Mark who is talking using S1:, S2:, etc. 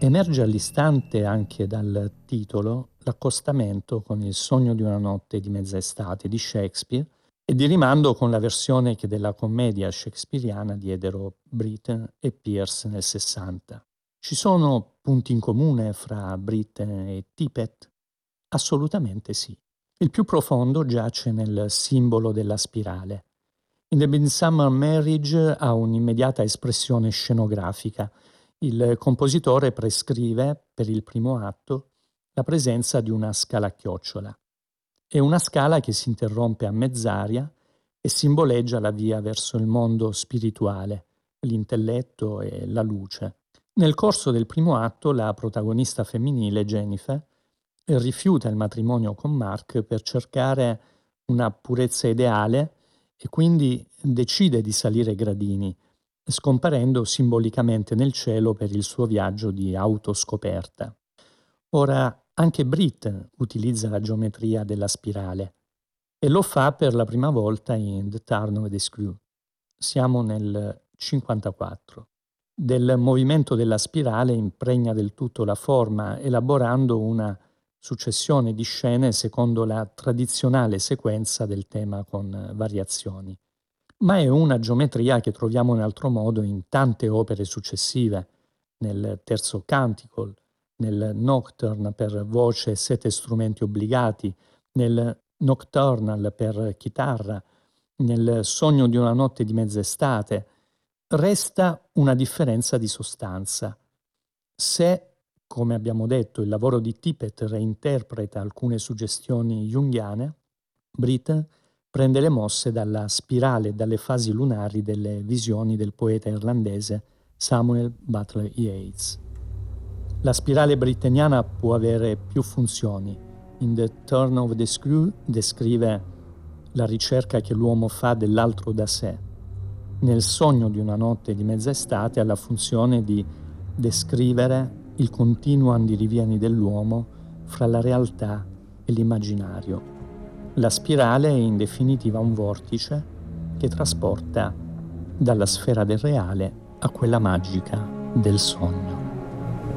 S1: Emerge all'istante anche dal titolo l'accostamento con Il sogno di una notte di mezza estate di Shakespeare e di rimando con la versione che della commedia shakespeariana diedero Britten e Pierce nel 60. Ci sono punti in comune fra Britten e Tippett? Assolutamente sì. Il più profondo giace nel simbolo della spirale. In The Midsummer Marriage ha un'immediata espressione scenografica. Il compositore prescrive, per il primo atto, la presenza di una scala a chiocciola. È una scala che si interrompe a mezz'aria e simboleggia la via verso il mondo spirituale, l'intelletto e la luce. Nel corso del primo atto la protagonista femminile, Jennifer, rifiuta il matrimonio con Mark per cercare una purezza ideale e quindi decide di salire i gradini, scomparendo simbolicamente nel cielo per il suo viaggio di autoscoperta. Ora, anche Britt utilizza la geometria della spirale e lo fa per la prima volta in The Turn of the Screw. Siamo nel 54. Del movimento della spirale impregna del tutto la forma, elaborando una successione di scene secondo la tradizionale sequenza del tema con variazioni. Ma è una geometria che troviamo in altro modo in tante opere successive, nel terzo canticle, nel Nocturne per voce e 7 strumenti obbligati, nel Nocturnal per chitarra, nel Sogno di una notte di mezz'estate. Resta una differenza di sostanza. Se, come abbiamo detto, il lavoro di Tippett reinterpreta alcune suggestioni junghiane, Britten prende le mosse dalla spirale e dalle fasi lunari delle visioni del poeta irlandese Samuel Butler Yeats. La spirale britteniana può avere più funzioni. In The Turn of the Screw descrive la ricerca che l'uomo fa dell'altro da sé. Nel Sogno di una notte di mezz'estate ha la funzione di descrivere il continuo andirivieni dell'uomo fra la realtà e l'immaginario. La spirale è in definitiva un vortice che trasporta dalla sfera del reale a quella magica del sogno.